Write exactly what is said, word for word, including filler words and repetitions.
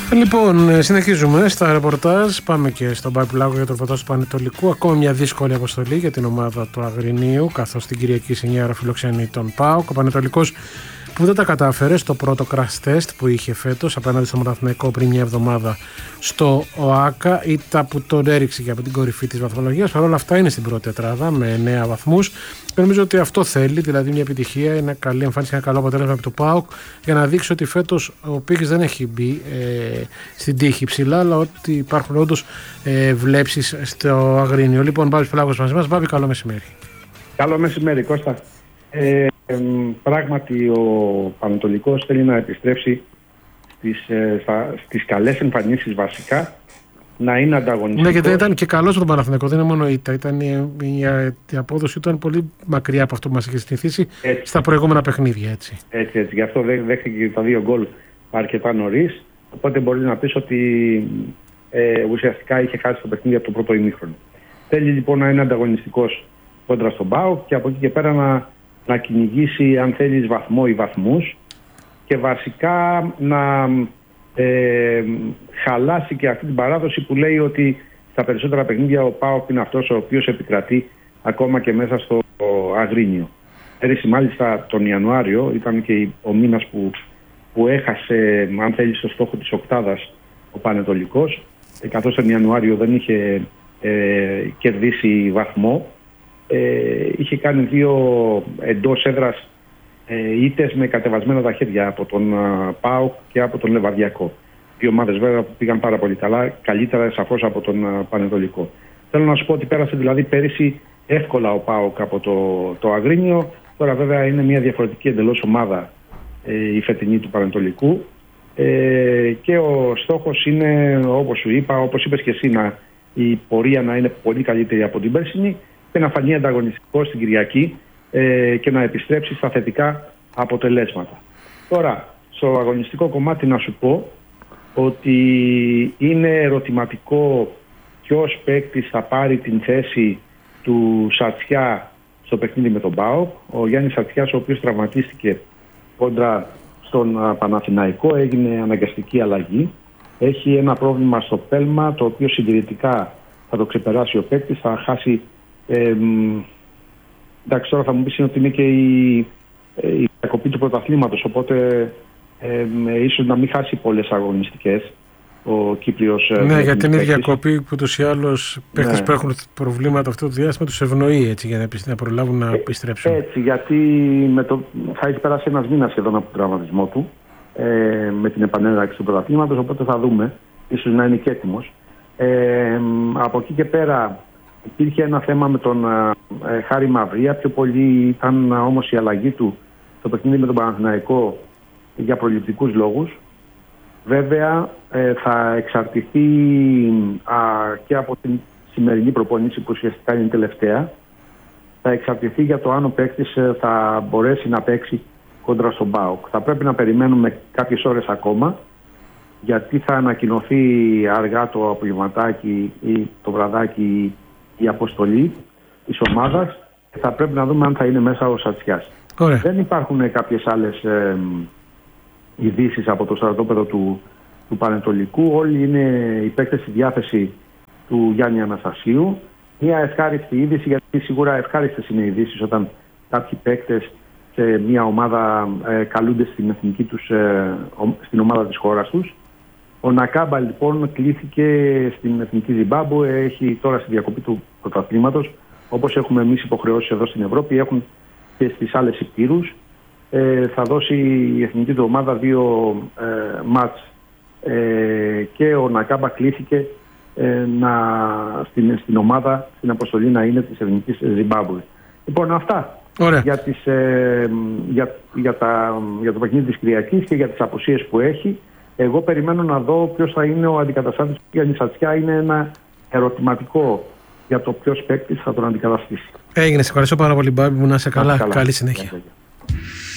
Λοιπόν, συνεχίζουμε στα ρεπορτάζ. Πάμε και στον Μπάμπη Πουλάκο για το ρεπορτάζ του Πανετολικού. Ακόμα μια δύσκολη αποστολή για την ομάδα του Αγρινίου, καθώς την Κυριακή σε εννιά ώρα φιλοξενεί τον ΠΑΟΚ. Ο Πανετολικός που δεν τα κατάφερε στο πρώτο crash test που είχε φέτος απέναντι στο Παναθηναϊκό πριν μια εβδομάδα στο ΟΑΚΑ, ήττα που τον έριξε και από την κορυφή της βαθμολογίας. Παρ' όλα αυτά είναι στην πρώτη τετράδα με εννέα βαθμούς και νομίζω ότι αυτό θέλει, δηλαδή μια επιτυχία, ένα καλή εμφάνιση, ένα καλό αποτέλεσμα από το ΠΑΟΚ για να δείξει ότι φέτος ο Πίκης δεν έχει μπει ε, στην τύχη ψηλά, αλλά ότι υπάρχουν όντως ε, βλέψεις στο Αγρίνιο. Λοιπόν, Μπάμπης Πουλάκος μαζί μας. Μπάμπη, καλό μεσημέρι. Καλό μεσημέρι, Κώστα. Ε, ε, πράγματι ο Πανετολικός θέλει να επιστρέψει στις, ε, στα, στις καλές εμφανίσεις βασικά, να είναι ανταγωνιστικός. Ναι, γιατί ήταν και καλός με τον Παναθηναϊκό, δεν είναι μόνο ήττα. Ήταν η, η, η απόδοση του ήταν πολύ μακριά από αυτό που μας είχε συνηθίσει στα προηγούμενα παιχνίδια. Έτσι, έτσι, έτσι. Γι' αυτό δέχτηκε τα δύο γκολ αρκετά νωρίς. Οπότε μπορεί να πεις ότι ε, ουσιαστικά είχε χάσει το παιχνίδι από το πρώτο ημίχρονο. Θέλει λοιπόν να είναι ανταγωνιστικός κόντρα στον ΠΑΟΚ και από εκεί και πέρα να, να κυνηγήσει, αν θέλεις, βαθμό ή βαθμούς και βασικά να ε, χαλάσει και αυτή την παράδοση που λέει ότι στα περισσότερα παιχνίδια ο ΠΑΟΚ είναι αυτός ο οποίος επικρατεί ακόμα και μέσα στο Αγρίνιο. Πέρυσι μάλιστα τον Ιανουάριο ήταν και ο μήνας που, που έχασε, αν θέλεις, το στόχο της οκτάδας ο Πανετολικός, καθώς τον Ιανουάριο δεν είχε ε, κερδίσει βαθμό. Ε, είχε κάνει δύο εντός έδρας ε, ήττες με κατεβασμένα τα χέρια από τον uh, ΠΑΟΚ και από τον Λεβαδιακό. Δύο ομάδες βέβαια που πήγαν πάρα πολύ καλά, καλύτερα σαφώς από τον uh, Πανετολικό. Θέλω να σου πω ότι πέρασε δηλαδή πέρυσι εύκολα ο ΠΑΟΚ από το, το Αγρίνιο. Τώρα βέβαια είναι μια διαφορετική εντελώς ομάδα ε, η φετινή του Πανετολικού ε, και ο στόχος είναι, όπως σου είπα, όπως είπες και εσύ, να, η πορεία να είναι πολύ καλύτερη από την πέρσινη και να φανεί ανταγωνιστικό στην Κυριακή ε, και να επιστρέψει στα θετικά αποτελέσματα. Τώρα, στο αγωνιστικό κομμάτι να σου πω ότι είναι ερωτηματικό ποιος παίκτης θα πάρει την θέση του Σατσιά στο παιχνίδι με τον ΠΑΟΚ. Ο Γιάννης Σατσιάς, ο οποίος τραυματίστηκε κόντρα στον Παναθηναϊκό, έγινε αναγκαστική αλλαγή. Έχει ένα πρόβλημα στο πέλμα, το οποίο συντηρητικά θα το ξεπεράσει ο παίκτης, θα χάσει. Ε, εντάξει, τώρα θα μου πεις είναι ότι είναι και η, η διακοπή του πρωταθλήματος, οπότε ε, ίσως να μην χάσει πολλές αγωνιστικές ο Κύπριος. Ναι, ε, γιατί είναι η διακοπή που ούτως ή άλλως παίκτες, ναι, που έχουν προβλήματα αυτό το διάστημα τους ευνοεί, έτσι, για να, να προλάβουν να επιστρέψουν. Έτσι, γιατί με το, θα έχει περάσει ένας μήνας σχεδόν από τον τραυματισμό του ε, με την επανένταξη του πρωταθλήματος, οπότε θα δούμε, ίσως να είναι και έτοιμος. Ε, από εκεί και πέρα υπήρχε ένα θέμα με τον ε, Χάρη Μαυρία. Πιο πολύ ήταν όμως η αλλαγή του στο παιχνίδι με τον Παναθηναϊκό για προληπτικούς λόγους. Βέβαια ε, θα εξαρτηθεί α, και από την σημερινή προπόνηση που ουσιαστικά είναι η τελευταία. Θα εξαρτηθεί για το αν ο παίκτης ε, θα μπορέσει να παίξει κόντρα στον ΠΑΟΚ. Θα πρέπει να περιμένουμε κάποιες ώρες ακόμα, γιατί θα ανακοινωθεί αργά το απογευματάκι ή το βραδάκι η αποστολή της ομάδας και θα πρέπει να δούμε αν θα είναι μέσα ο Σατσιάς. Ωραία. Δεν υπάρχουν κάποιες άλλες ε, ειδήσεις από το στρατόπεδο του, του Πανετολικού. Όλοι είναι οι παίκτες στη διάθεση του Γιάννη Αναστασίου. Μια ευχάριστη είδηση, γιατί σίγουρα ευχάριστες είναι οι ειδήσεις όταν κάποιοι παίκτες σε μια ομάδα ε, καλούνται στην, εθνική τους, ε, στην ομάδα της χώρας τους. Ο Νακάμπα λοιπόν κλήθηκε στην εθνική Ζιμπάμπουε, έχει τώρα στη διακοπή του πρωταθλήματος, όπως έχουμε εμείς υποχρεώσεις εδώ στην Ευρώπη, έχουν και στις άλλες υπήρους. Ε, θα δώσει η εθνική του ομάδα δύο ε, μάτς ε, και ο Νακάμπα κλήθηκε ε, να, στην, στην ομάδα, στην αποστολή να είναι της εθνικής Ζιμπάμπουε. Λοιπόν, αυτά για, τις, ε, για, για, τα, για το παιχνίδι της Κυριακής και για τις απουσίες που έχει. Εγώ περιμένω να δω ποιος θα είναι ο αντικαταστάτης του Γιάννη Σατσιά. Είναι ένα ερωτηματικό για το ποιος παίκτης θα τον αντικαταστήσει. Έγινε, σε ευχαριστώ πάρα πολύ, Μπάμπη μου, να είσαι καλά. καλά. Καλή συνέχεια.